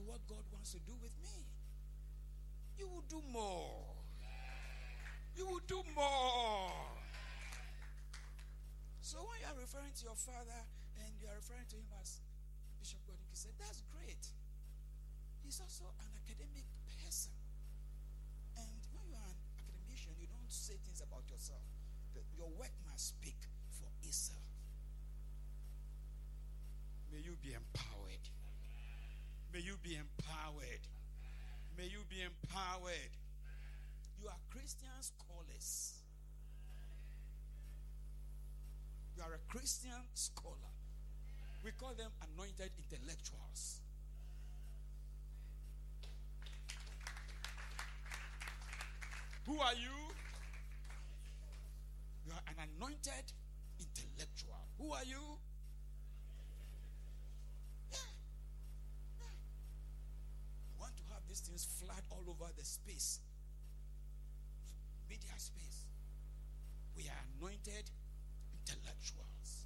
what God wants to do with me. You will do more. You will do more. So when you are referring to your father and you are referring to him as Bishop Gordon, he said, that's great. He's also an academic person. And when you are an academician, you don't say things about yourself. Your work must speak for itself. May you be empowered. May you be empowered. May you be empowered. You are Christian scholars. You are a Christian scholar. We call them anointed intellectuals. Who are you? You are an anointed intellectual. Who are you? Yeah. You want to have these things flat all over the space. Media space. We are anointed intellectuals.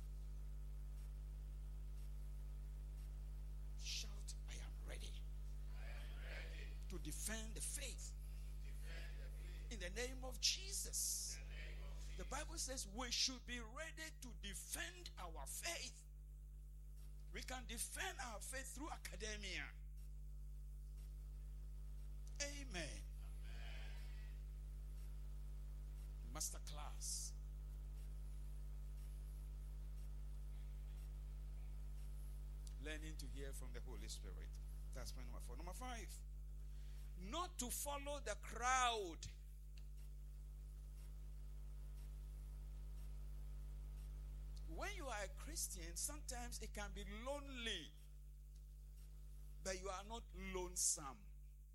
Shout, I am ready. I am ready to defend the faith. In the name of Jesus. The Bible says we should be ready to defend our faith. We can defend our faith through academia. Amen. Master class. Learning to hear from the Holy Spirit. That's point number 4. Number 5. Not to follow the crowd. When you are a Christian, sometimes it can be lonely, but you are not lonesome.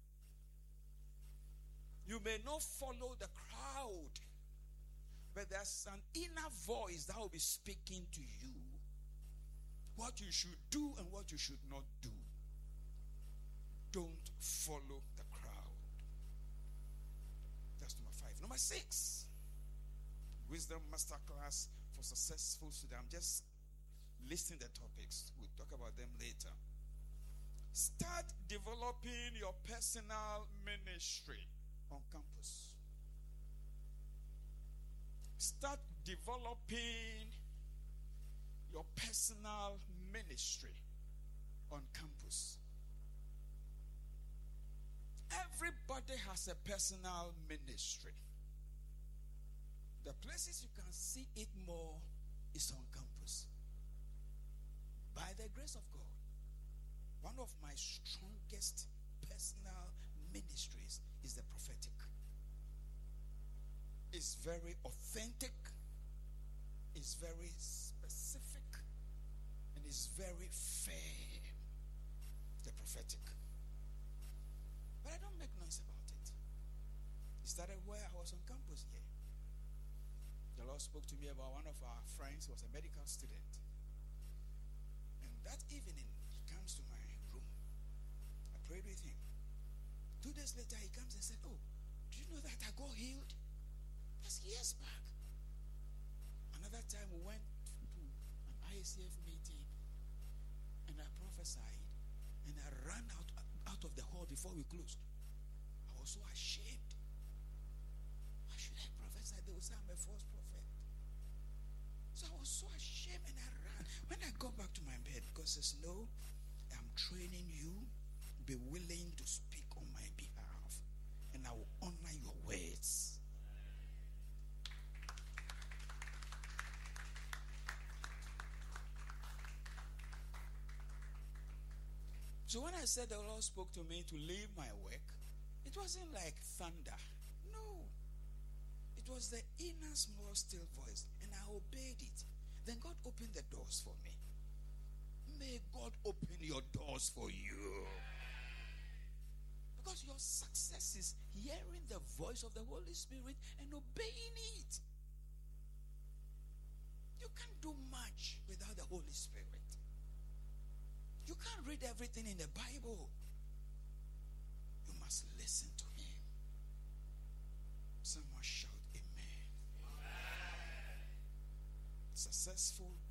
You may not follow the crowd, but there's an inner voice that will be speaking to you what you should do and what you should not do. Don't follow the crowd. That's number 5. Number 6. Wisdom Masterclass for Successful Students. I'm just listing the topics. We'll talk about them later. Start developing your personal ministry on campus. Start developing your personal ministry on campus. Everybody has a personal ministry. The places you can see it more is on campus. By the grace of God, one of my strongest personal ministries is the prophetic. It's very authentic, it's very specific, and it's very fair. The prophetic. But I don't make noise about it. It started where I was on campus here. The Lord spoke to me about one of our friends who was a medical student. And that evening, he comes to my room. I prayed with him. 2 days later, he comes and said, oh, do you know that I got healed? That's years back. Another time, we went to an IACF meeting, and I prophesied, and I ran out of the hall before we closed. I was so ashamed. Why should I prophesy? They will say I'm a false prophet. So I was so ashamed and I ran. When I got back to my bed, God says, no, I'm training you. Be willing to speak on my behalf, and I will honor your words. So when I said the Lord spoke to me to leave my work, it wasn't like thunder. No. It was the inner small still voice, and I obeyed it. Then God opened the doors for me. May God open your doors for you. Because your success is hearing the voice of the Holy Spirit and obeying it. You can't do much without the Holy Spirit. You can't read everything in the Bible. You must listen to Him. Someone shout amen. Amen. Successful